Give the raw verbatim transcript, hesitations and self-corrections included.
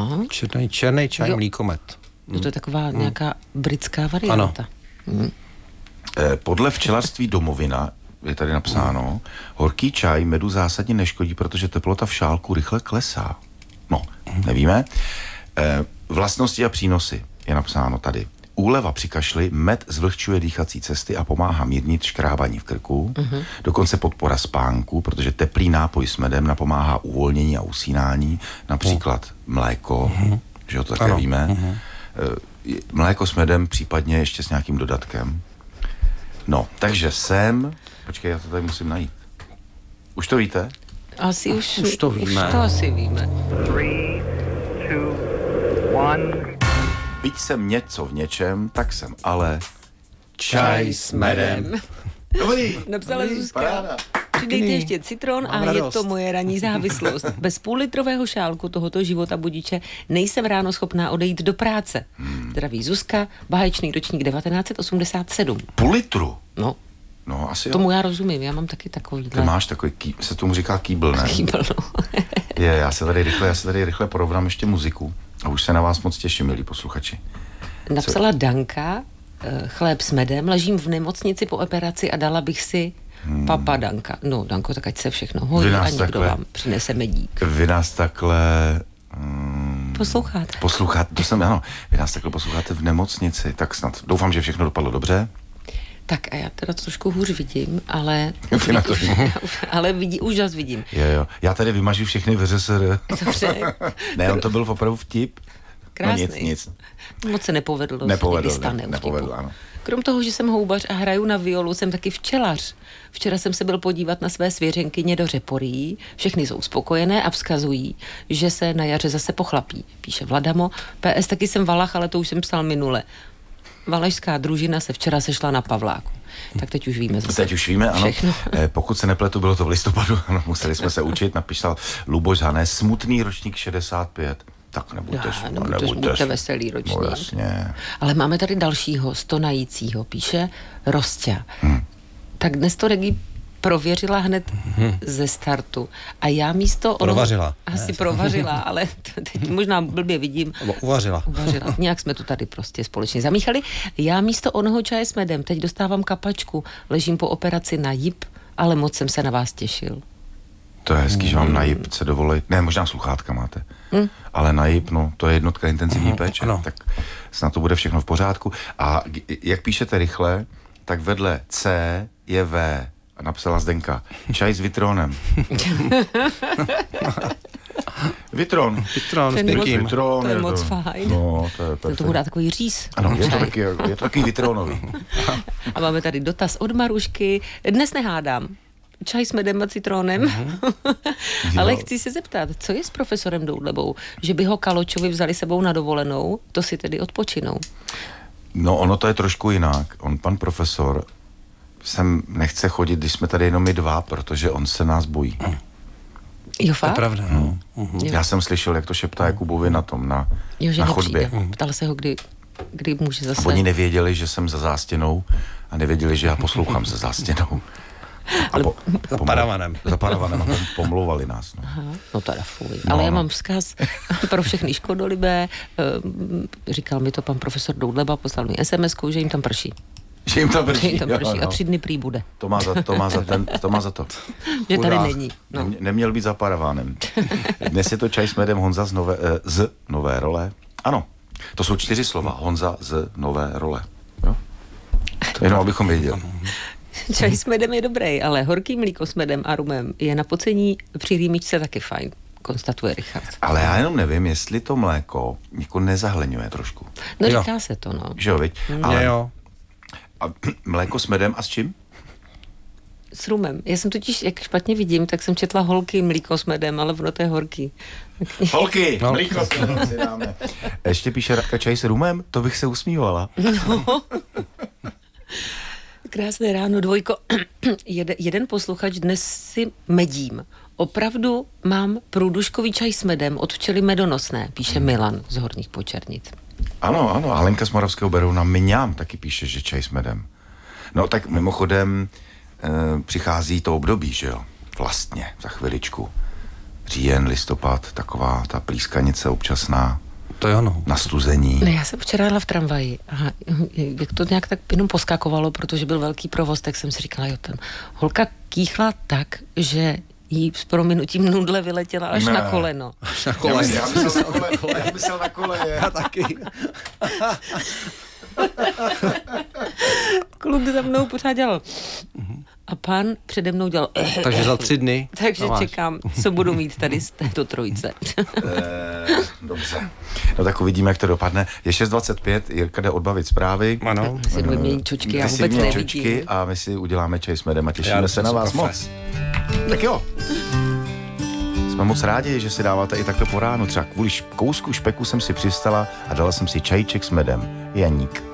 Aha. Černý, černý čaj, Jo. mlíkomet. No to je taková hmm. nějaká britská varianta. Hmm. Eh, podle včelařství Domovina je tady napsáno, horký čaj medu zásadně neškodí, protože teplota v šálku rychle klesá. No, nevíme. Eh, vlastnosti a přínosy je napsáno tady. Úleva při kašli, med zvlhčuje dýchací cesty a pomáhá mírnit škrábání v krku. Uh-huh. Dokonce podpora spánku, protože teplý nápoj s medem napomáhá uvolnění a usínání. Například mléko, uh-huh. že jo, to také ano. víme. Uh-huh. Mléko s medem, případně ještě s nějakým dodatkem. No, takže sem... Počkej, já to tady musím najít. Už to víte? Asi už, už to víme. Už to asi víme. Three, two, one... Byť jsem něco v něčem, tak jsem ale... Čaj s medem. Dobrý. Napsala Dobrý, Zuzka. paráda. Přidejte ještě citron Mám a radost. je to moje ranní závislost. Bez půllitrového šálku tohoto života budiče nejsem ráno schopná odejít do práce. Hmm. Zdraví Zuzka, báječný ročník devatenáct set osmdesát sedm. Půl litru? No, No, asi jo. tomu já rozumím, já mám taky takový. Ty máš takový, ký, se tomu říká kýbl, ne? Kýbl, no. Je, já se tady rychle, já se tady rychle porovnám ještě muziku. A už se na vás moc těším, milí posluchači. Napsala Danka, chléb s medem, ležím v nemocnici po operaci a dala bych si hmm. papa Danka. No, Danko, tak ať se všechno hojí a někdo takhle, vám přinese medík. Vy nás takhle... Hmm, Posloucháte. Posloucháte, to jsem, ano. Vy nás takhle posloucháte v nemocnici, tak snad doufám, že všechno dopadlo dobře. Tak a já teda trošku hůř vidím, ale... Ty na to ale vidí, úžas vidím. Jo, jo. Já tady vymažu všechny V Ř S R. Dobře. Ne, on to byl opravdu vtip. Krásný. No nic, nic. Moc se nepovedlo. Nepovedl, se stane ne, nepovedl, ano. Krom toho, že jsem houbař a hraju na violu, jsem taky včelař. Včera jsem se byl podívat na své svěřenkyně do řeporí. Všechny jsou spokojené a vzkazují, že se na jaře zase pochlapí. Píše Vladamo. P S taky jsem valach, ale to už jsem psal minule. Valašská družina se včera sešla na Pavláku. Tak teď už víme zase. Teď už víme, ano. Všechno. Eh, pokud se nepletu, bylo to v listopadu, ano, museli jsme se učit, napísal Luboš Hané, smutný ročník šedesát pět. Tak nebuďte, Já, no, nebuďte, nebuďte, nebuďte veselý ročník. No, jasně. Ale máme tady dalšího, stonajícího, píše Rostia. Hmm. Tak dnes to Regi prověřila hned hmm. ze startu. A já místo... Provařila. Ono, asi ne. provařila, ale teď možná blbě vidím. Nebo uvařila. Uvařila. Nějak jsme to tady prostě společně zamíchali. Já místo onoho čaje s medem teď dostávám kapačku. Ležím po operaci na jip, ale moc jsem se na vás těšil. To je hezký, že vám na jip se dovolí. Ne, možná sluchátka máte. Hmm. Ale na jip, no, to je jednotka intenzivní Hmm, péče. ano. Tak snad to bude všechno v pořádku. A jak píšete rychle, tak vedle C je V. A napsala Zdenka. Čaj s vitrónem. Vitron. Vitron s Ten moc- někým. Vitron, To je moc fajn. No, to je To perfektní. tomu dá takový říz. Ano, je to Čaj. taky, je to taky vitronový. A máme tady dotaz od Marušky. Dnes nehádám. Čaj s medem a citronem. Mm-hmm. Ale Jo. chci se zeptat, co je s profesorem Doudlebou? Že by ho Kaločovi vzali sebou na dovolenou, to si tedy odpočinou. No, ono to je trošku jinak. On, pan profesor, sem nechce chodit, když jsme tady jenom my dva, protože on se nás bojí. Jo, To je fakt? pravda, no. Uh-huh. Já jsem slyšel, jak to šeptá Jakubovi na tom, na, Jo, že na nepřijde. chodbě. Ptal se ho, kdy, kdy může zase... A oni nevěděli, že jsem za zástěnou a nevěděli, že já poslouchám za zástěnou. A po, Za paravanem. Za paravanem a pom, pomlouvali nás. No. Aha, no teda fuj. No, Ale já no. mám vzkaz pro všechny škodolibé. Ehm, Říkal mi to pan profesor Doudleba, poslal mi es em esku, že jim tam prší. Že jim tam Že prší. jim tam jo, prší no. a tři dny prý bude. To má za to. Má za, ten, to, má za to. Že tady Chudák. není. No. Nemě- Neměl být za paravánem. Dnes je to čaj s medem Honza z nové, eh, z nové role. Ano, to jsou čtyři slova. Honza z nové role. Jo? Jenom abychom věděli. Čaj s medem je dobrý, ale horký mlíko s medem a rumem je na pocení při rýmičce taky fajn, konstatuje Richard. Ale já jenom nevím, jestli to mléko jako nezahleňuje trošku. No Jo. říká se to, no. Že jo, viď? Ale... Ale Jo. a, mléko s medem a s čím? S rumem. Já jsem totiž, jak špatně vidím, tak jsem četla holky mlíko s medem, ale ono to je horký. Holky, No. mlíko s medem si dáme. Ještě píše Radka čaj s rumem, to bych se usmívala. No. Krásné ráno, dvojko. Jede, jeden posluchač dnes si medím. Opravdu mám průduškový čaj s medem od včely medonosné, píše Milan z Horních Počernic. Ano, ano, a Lenka z Moravského Berouna Miňám taky píše, že čaj s medem. No tak mimochodem e, přichází to období, že jo? Vlastně, za chviličku. říjen, listopad, taková ta plískanice občasná, To je ono. na stuzení. Ne, já jsem včera jela v tramvaji a jak to nějak tak jenom poskakovalo, protože byl velký provoz, tak jsem si říkala, jo, ten holka kýchla tak, že jí s prominutím nudle vyletěla až Ne. na koleno. Na Já kole. myslel, já myslel na kole, já myslel na kole. Já taky. Kluk za mnou pořád dělal. A pán přede mnou dělal. Takže za tři dny. Takže to máš. čekám, co budu mít tady z této trojice. Eh, dobře. No tak uvidíme, jak to dopadne. Je šest dvacet pět, Jirka jde odbavit zprávy. Ano. Si jdu vyměnit čočky, já Ty si vůbec vyměň nevidím. čočky a my si uděláme čaj s medem a Já těšíme jdu se na si vás kafe. moc. Tak jo. Jsme moc rádi, že si dáváte i takhle po ránu. Třeba kvůli š- kousku špeku jsem si přistala a dala jsem si čajček s medem. Janík.